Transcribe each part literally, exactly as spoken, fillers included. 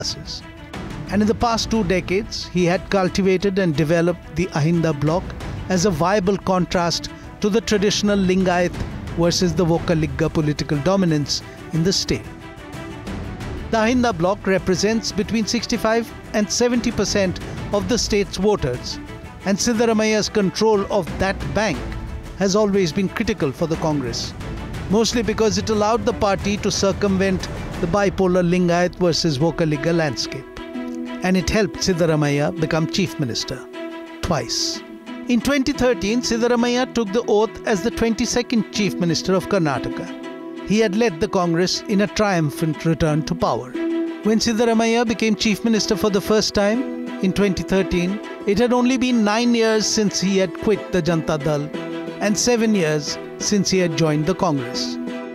classes. And in the past two decades, he had cultivated and developed the Ahinda bloc as a viable contrast to the traditional Lingayat versus the Vokkaliga political dominance in the state. The Ahinda bloc represents between sixty-five and seventy percent of the state's voters, and Siddaramaia's control of that bank has always been critical for the Congress, mostly because it allowed the party to circumvent the bipolar Lingayat versus Vokkaliga landscape. And it helped Siddaramaiah become Chief Minister twice. In twenty thirteen, Siddaramaiah took the oath as the twenty-second Chief Minister of Karnataka. He had led the Congress in a triumphant return to power. When Siddaramaiah became Chief Minister for the first time in twenty thirteen, it had only been nine years since he had quit the Janata Dal and seven years since he had joined the Congress.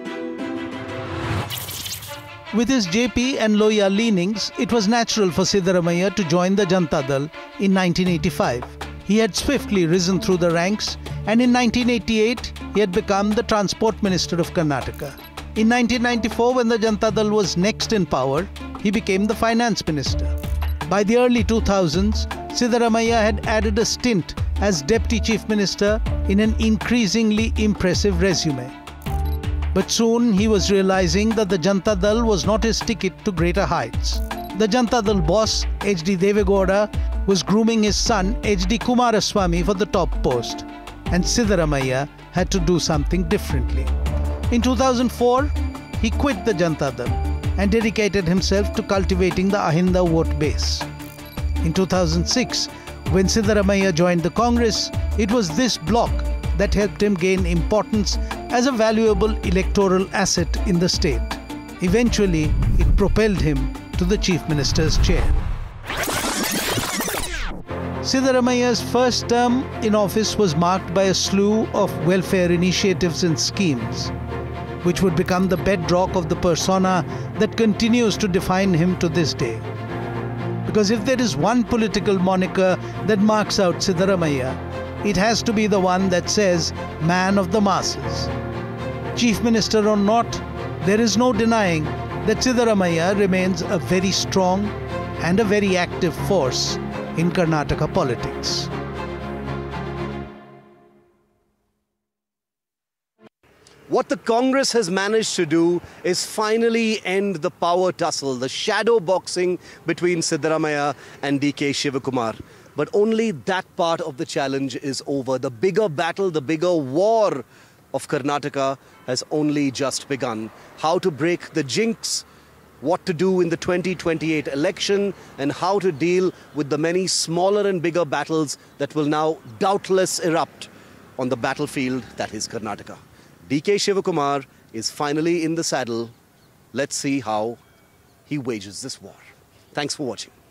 With his J P and Loya leanings, it was natural for Siddaramaiah to join the Janata Dal in nineteen eighty-five. He had swiftly risen through the ranks, and in nineteen eighty-eight, he had become the Transport Minister of Karnataka. In nineteen ninety-four, when the Janata Dal was next in power, he became the Finance Minister. By the early two thousands, Siddaramaiah had added a stint as Deputy Chief Minister in an increasingly impressive resume. But soon he was realizing that the Janata Dal was not his ticket to greater heights. The Janata Dal boss, H D Devegowda, was grooming his son, H D Kumaraswamy, for the top post, and Siddaramaiah had to do something differently. In two thousand four, he quit the Janata Dal and dedicated himself to cultivating the Ahinda vote base. In two thousand six, when Siddaramaiah joined the Congress, it was this bloc that helped him gain importance as a valuable electoral asset in the state. Eventually, it propelled him to the Chief Minister's chair. Siddaramaiah's first term in office was marked by a slew of welfare initiatives and schemes, which would become the bedrock of the persona that continues to define him to this day. Because if there is one political moniker that marks out Siddaramaiah, it has to be the one that says, man of the masses. Chief Minister or not, there is no denying that Siddaramaiah remains a very strong and a very active force in Karnataka politics. What the Congress has managed to do is finally end the power tussle, the shadow boxing between Siddaramaiah and D K Shivakumar. But only that part of the challenge is over. The bigger battle, the bigger war of Karnataka has only just begun. How to break the jinx, what to do in the twenty twenty-eight election, and how to deal with the many smaller and bigger battles that will now doubtless erupt on the battlefield that is Karnataka. D K Shivakumar is finally in the saddle. Let's see how he wages this war. Thanks for watching.